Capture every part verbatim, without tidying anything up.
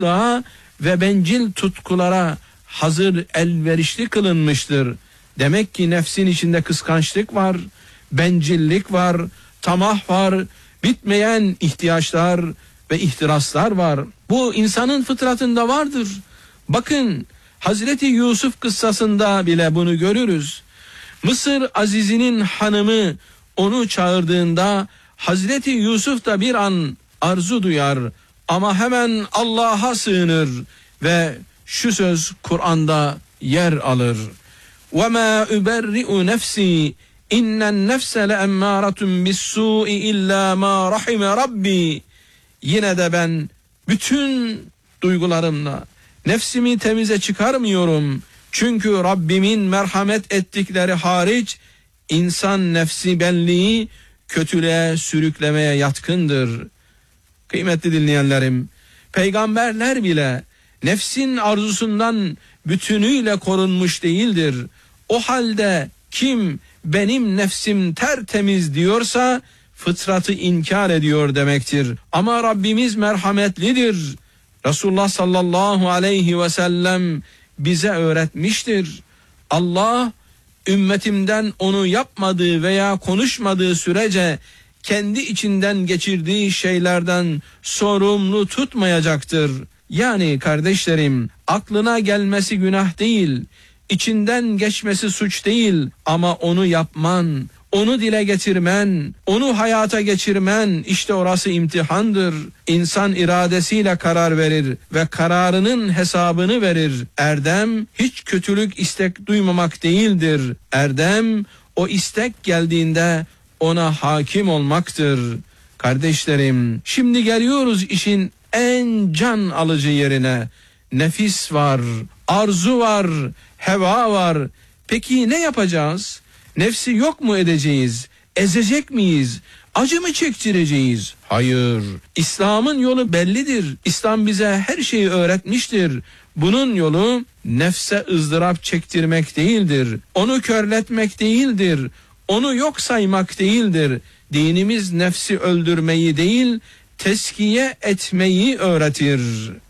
alçaklığa ve bencil tutkulara hazır elverişli kılınmıştır. Demek ki nefsin içinde kıskançlık var, bencillik var, tamah var, bitmeyen ihtiyaçlar ve ihtiraslar var. Bu insanın fıtratında vardır. Bakın Hazreti Yusuf kıssasında bile bunu görürüz. Mısır Azizi'nin hanımı onu çağırdığında Hazreti Yusuf da bir an arzu duyar ama hemen Allah'a sığınır ve şu söz Kur'an'da yer alır. وَمَا اُبَرِّئُ نَفْسِي اِنَّ النَّفْسَ لَاَمَّارَةٌ بِالسُّوءِ اِلَّا مَا رَحِمَ رَبِّي. Yine de ben bütün duygularımla nefsimi temize çıkarmıyorum. Çünkü Rabbimin merhamet ettikleri hariç insan nefsi benliği kötülüğe sürüklemeye yatkındır. Kıymetli dinleyenlerim, peygamberler bile nefsin arzusundan bütünüyle korunmuş değildir. O halde kim benim nefsim tertemiz diyorsa fıtratı inkar ediyor demektir. Ama Rabbimiz merhametlidir. Resulullah sallallahu aleyhi ve sellem bize öğretmiştir. Allah ümmetimden onu yapmadığı veya konuşmadığı sürece kendi içinden geçirdiği şeylerden sorumlu tutmayacaktır. Yani kardeşlerim, aklına gelmesi günah değil, içinden geçmesi suç değil ama onu yapman, onu dile getirmen, onu hayata geçirmen, işte orası imtihandır. İnsan iradesiyle karar verir ve kararının hesabını verir. Erdem hiç kötülük istek duymamak değildir. Erdem o istek geldiğinde ona hakim olmaktır. Kardeşlerim, şimdi geliyoruz işin en can alıcı yerine. Nefis var, arzu var, heva var. Peki ne yapacağız? Nefsi yok mu edeceğiz? Ezecek miyiz? Acı mı çektireceğiz? Hayır. İslam'ın yolu bellidir. İslam bize her şeyi öğretmiştir. Bunun yolu nefse ızdırap çektirmek değildir. Onu körletmek değildir. Onu yok saymak değildir. Dinimiz nefsi öldürmeyi değil, teskiye etmeyi öğretir.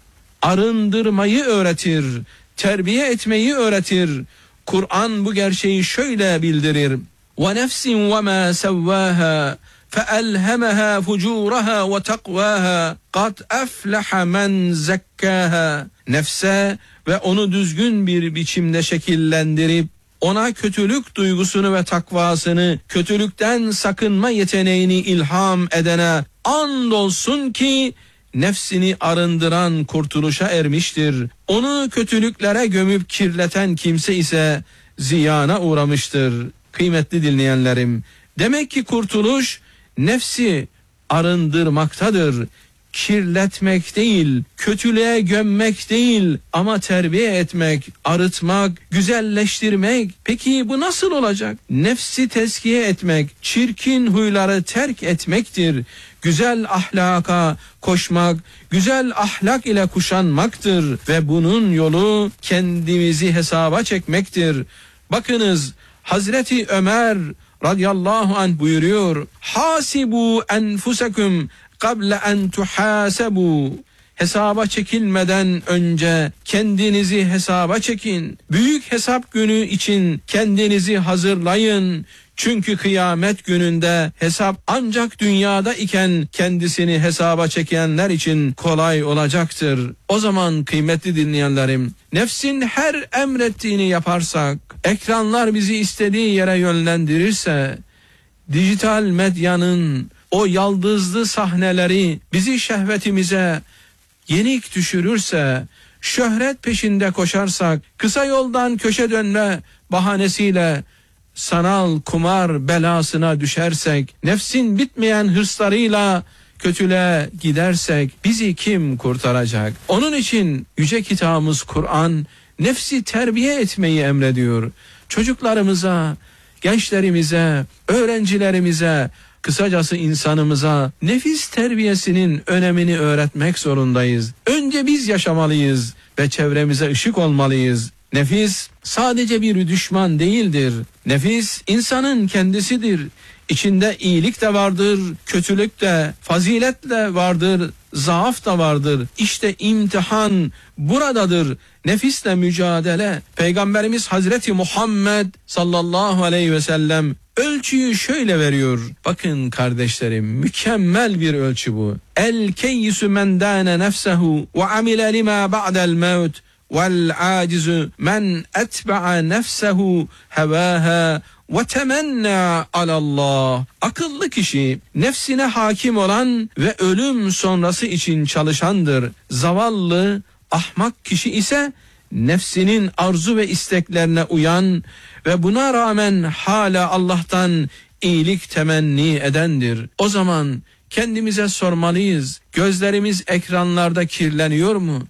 Arındırmayı öğretir. Terbiye etmeyi öğretir. Kur'an bu gerçeği şöyle bildirir. وَنَفْسٍ وَمَا سَوَّاهَا فَأَلْهَمَهَا فُجُورَهَا وَتَقْوَاهَا قَدْ أَفْلَحَ مَنْ زَكَّاهَا. Nefse ve onu düzgün bir biçimde şekillendirip ona kötülük duygusunu ve takvasını, kötülükten sakınma yeteneğini ilham edene andolsun ki nefsini arındıran kurtuluşa ermiştir. Onu kötülüklere gömüp kirleten kimse ise ziyana uğramıştır. Kıymetli dinleyenlerim, demek ki kurtuluş nefsi arındırmaktadır. Kirletmek değil, kötülüğe gömmek değil ama terbiye etmek, arıtmak, güzelleştirmek. Peki bu nasıl olacak? Nefsi tezkiye etmek, çirkin huyları terk etmektir. Güzel ahlaka koşmak, güzel ahlak ile kuşanmaktır ve bunun yolu kendimizi hesaba çekmektir. Bakınız Hazreti Ömer radıyallahu anh buyuruyor. Hasibu enfusekum kable en tuhasebu. Hesaba çekilmeden önce kendinizi hesaba çekin. Büyük hesap günü için kendinizi hazırlayın. Çünkü kıyamet gününde hesap ancak dünyada iken kendisini hesaba çekenler için kolay olacaktır. O zaman kıymetli dinleyenlerim, nefsin her emrettiğini yaparsak, ekranlar bizi istediği yere yönlendirirse, dijital medyanın o yaldızlı sahneleri bizi şehvetimize yenik düşürürse, şöhret peşinde koşarsak, kısa yoldan köşe dönme bahanesiyle sanal kumar belasına düşersek, nefsin bitmeyen hırslarıyla kötülüğe gidersek bizi kim kurtaracak? Onun için yüce kitabımız Kur'an nefsi terbiye etmeyi emrediyor. Çocuklarımıza, gençlerimize, öğrencilerimize, kısacası insanımıza nefis terbiyesinin önemini öğretmek zorundayız. Önce biz yaşamalıyız ve çevremize ışık olmalıyız. Nefis sadece bir düşman değildir. Nefis insanın kendisidir. İçinde iyilik de vardır, kötülük de, fazilet de vardır, zaaf da vardır. İşte imtihan buradadır. Nefisle mücadele. Peygamberimiz Hazreti Muhammed sallallahu aleyhi ve sellem ölçüyü şöyle veriyor. Bakın kardeşlerim, mükemmel bir ölçü bu. El keyyisu men dâne nefsehu ve amile lima ba'del mevt vel acizu men etba'a nefsehu hevâha ve temenna alallah. Akıllı kişi nefsine hakim olan ve ölüm sonrası için çalışandır. Zavallı, ahmak kişi ise nefsinin arzu ve isteklerine uyan ve buna rağmen hala Allah'tan iyilik temenni edendir. O zaman kendimize sormalıyız. Gözlerimiz ekranlarda kirleniyor mu?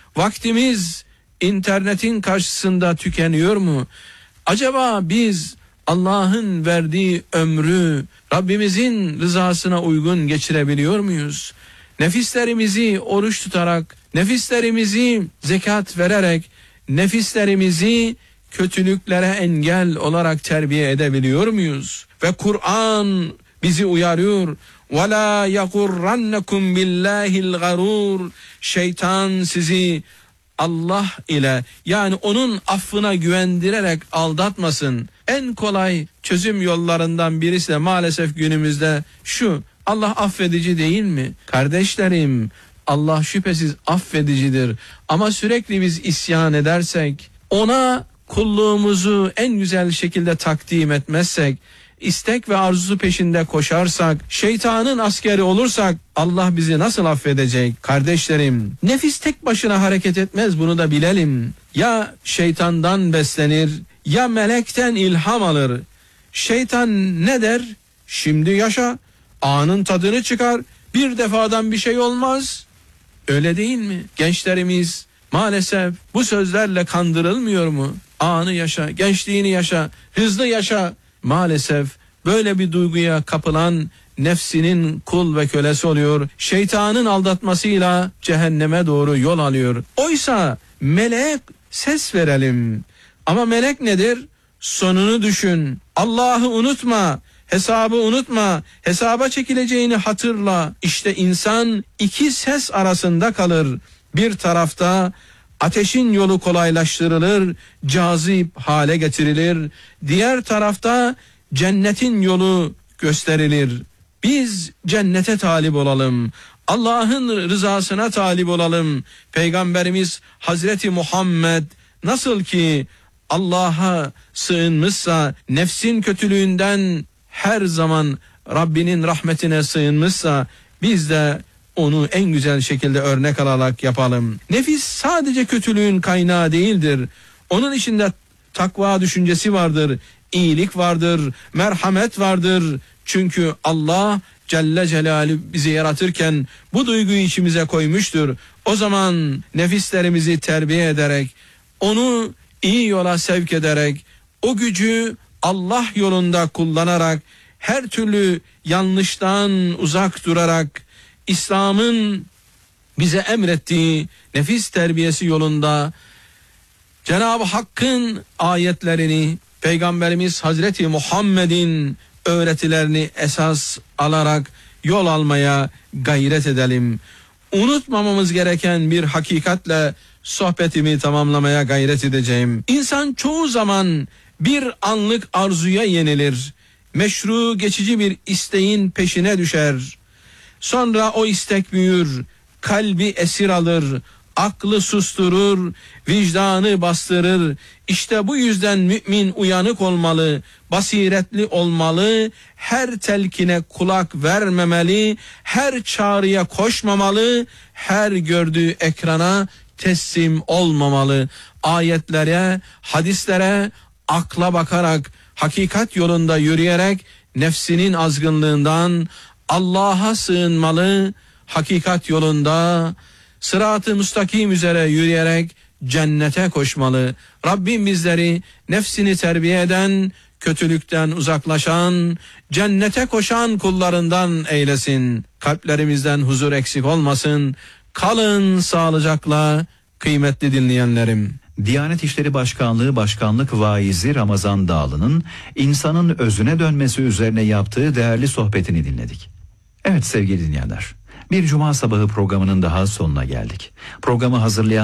Vaktimiz internetin karşısında tükeniyor mu? Acaba biz Allah'ın verdiği ömrü Rabbimizin rızasına uygun geçirebiliyor muyuz? Nefislerimizi oruç tutarak, nefislerimizi zekat vererek, nefislerimizi kötülüklere engel olarak terbiye edebiliyor muyuz? Ve Kur'an bizi uyarıyor. وَلَا يَغُرَّنَّكُمْ بِاللّٰهِ الْغَرُورِ. Şeytan sizi Allah ile, yani onun affına güvendirerek aldatmasın. En kolay çözüm yollarından birisi de maalesef günümüzde şu: Allah affedici değil mi? Kardeşlerim, Allah şüphesiz affedicidir. Ama sürekli biz isyan edersek, ona kulluğumuzu en güzel şekilde takdim etmezsek, istek ve arzusu peşinde koşarsak, şeytanın askeri olursak Allah bizi nasıl affedecek? Kardeşlerim, nefis tek başına hareket etmez, bunu da bilelim. Ya şeytandan beslenir, ya melekten ilham alır. Şeytan ne der? Şimdi yaşa, anın tadını çıkar, bir defadan bir şey olmaz. Öyle değil mi? Gençlerimiz maalesef bu sözlerle kandırılmıyor mu? Anı yaşa, gençliğini yaşa, hızlı yaşa. Maalesef böyle bir duyguya kapılan nefsinin kul ve kölesi oluyor. Şeytanın aldatmasıyla cehenneme doğru yol alıyor. Oysa meleğe ses verelim. Ama melek nedir? Sonunu düşün. Allah'ı unutma. Hesabı unutma. Hesaba çekileceğini hatırla. İşte insan iki ses arasında kalır. Bir tarafta ateşin yolu kolaylaştırılır, cazip hale getirilir. Diğer tarafta cennetin yolu gösterilir. Biz cennete talip olalım. Allah'ın rızasına talip olalım. Peygamberimiz Hazreti Muhammed nasıl ki Allah'a sığınmışsa, nefsin kötülüğünden her zaman Rabbinin rahmetine sığınmışsa, biz de onu en güzel şekilde örnek alarak yapalım. Nefis sadece kötülüğün kaynağı değildir. Onun içinde takva düşüncesi vardır, iyilik vardır, merhamet vardır. Çünkü Allah Celle Celaluhu bizi yaratırken bu duyguyu içimize koymuştur. O zaman nefislerimizi terbiye ederek, onu iyi yola sevk ederek, o gücü Allah yolunda kullanarak, her türlü yanlıştan uzak durarak, İslam'ın bize emrettiği nefis terbiyesi yolunda Cenab-ı Hakk'ın ayetlerini, Peygamberimiz Hazreti Muhammed'in öğretilerini esas alarak yol almaya gayret edelim. Unutmamamız gereken bir hakikatle sohbetimi tamamlamaya gayret edeceğim. İnsan çoğu zaman bir anlık arzuya yenilir. Meşru geçici bir isteğin peşine düşer. Sonra o istek büyür, kalbi esir alır, aklı susturur, vicdanı bastırır. İşte bu yüzden mümin uyanık olmalı, basiretli olmalı, her telkine kulak vermemeli, her çağrıya koşmamalı, her gördüğü ekrana teslim olmamalı. Ayetlere, hadislere, akla bakarak, hakikat yolunda yürüyerek nefsinin azgınlığından Allah'a sığınmalı, hakikat yolunda sırat-ı müstakim üzere yürüyerek cennete koşmalı. Rabbim bizleri nefsini terbiye eden, kötülükten uzaklaşan, cennete koşan kullarından eylesin. Kalplerimizden huzur eksik olmasın. Kalın sağlıcakla kıymetli dinleyenlerim. Diyanet İşleri Başkanlığı Başkanlık Vaizi Ramazan Dağlı'nın insanın özüne dönmesi üzerine yaptığı değerli sohbetini dinledik. Evet sevgili dinleyenler, Bir cuma sabahı programının daha sonuna geldik. Programı hazırlayan